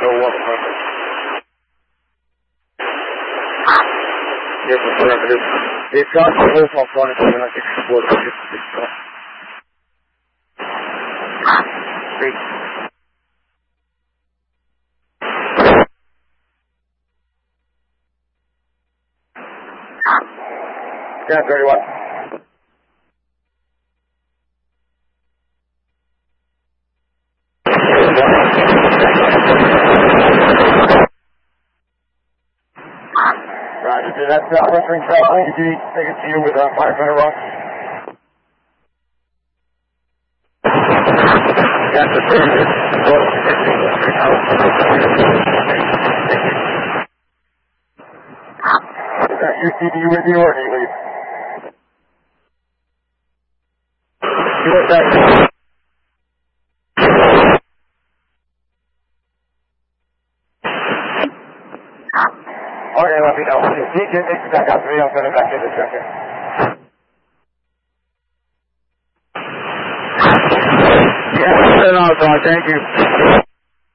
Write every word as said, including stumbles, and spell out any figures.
So what purpose? Yes, affirmative. They've got the whole component of an explosive. Great. ten thirty-one. Roger, that's not reference traveling. Did you take it to you with a five hundred rock? That's the thing. Is that your C D with you or do you leave? You want that? Okay, let me know. If you can make back up to me, I'll send it back in a second. Yeah, no, thank you.